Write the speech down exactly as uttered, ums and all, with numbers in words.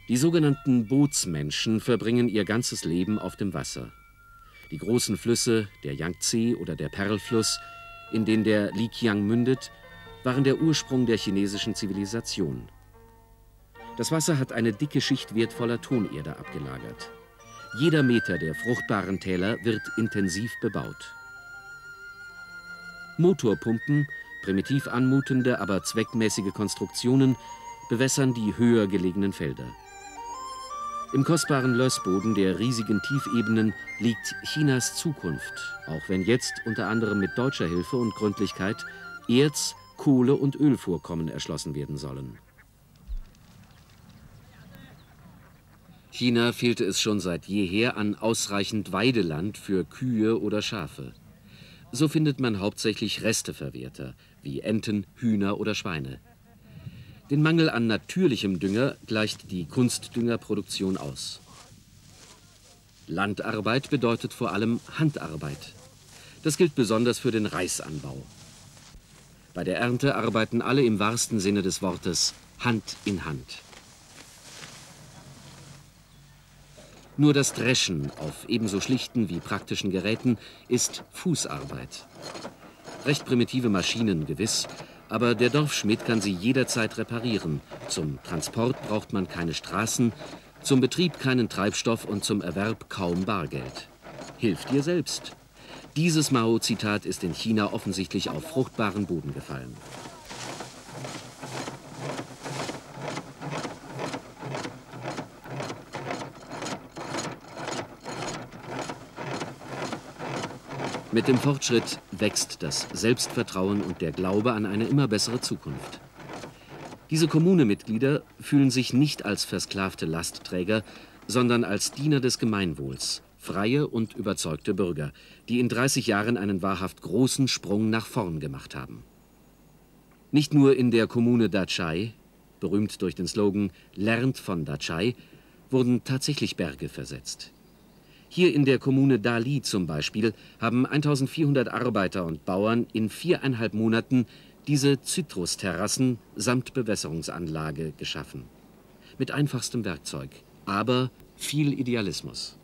Die sogenannten Bootsmenschen verbringen ihr ganzes Leben auf dem Wasser. Die großen Flüsse, der Yangtze oder der Pearl-Fluss, in den der Likiang mündet, waren der Ursprung der chinesischen Zivilisation. Das Wasser hat eine dicke Schicht wertvoller Tonerde abgelagert. Jeder Meter der fruchtbaren Täler wird intensiv bebaut. Motorpumpen, primitiv anmutende, aber zweckmäßige Konstruktionen, bewässern die höher gelegenen Felder. Im kostbaren Lössboden der riesigen Tiefebenen liegt Chinas Zukunft, auch wenn jetzt unter anderem mit deutscher Hilfe und Gründlichkeit Erz-, Kohle- und Ölvorkommen erschlossen werden sollen. China fehlte es schon seit jeher an ausreichend Weideland für Kühe oder Schafe. So findet man hauptsächlich Resteverwerter, wie Enten, Hühner oder Schweine. Den Mangel an natürlichem Dünger gleicht die Kunstdüngerproduktion aus. Landarbeit bedeutet vor allem Handarbeit. Das gilt besonders für den Reisanbau. Bei der Ernte arbeiten alle im wahrsten Sinne des Wortes Hand in Hand. Nur das Dreschen auf ebenso schlichten wie praktischen Geräten ist Fußarbeit. Recht primitive Maschinen gewiss, aber der Dorfschmied kann sie jederzeit reparieren. Zum Transport braucht man keine Straßen, zum Betrieb keinen Treibstoff und zum Erwerb kaum Bargeld. Hilft dir selbst. Dieses Mao-Zitat ist in China offensichtlich auf fruchtbaren Boden gefallen. Mit dem Fortschritt wächst das Selbstvertrauen und der Glaube an eine immer bessere Zukunft. Diese Kommunemitglieder fühlen sich nicht als versklavte Lastträger, sondern als Diener des Gemeinwohls, freie und überzeugte Bürger, die in dreißig Jahren einen wahrhaft großen Sprung nach vorn gemacht haben. Nicht nur in der Kommune Dachai, berühmt durch den Slogan »Lernt von Dachai«, wurden tatsächlich Berge versetzt. Hier in der Kommune Dali zum Beispiel haben eintausendvierhundert Arbeiter und Bauern in viereinhalb Monaten diese Zitrusterrassen samt Bewässerungsanlage geschaffen. Mit einfachstem Werkzeug, aber viel Idealismus.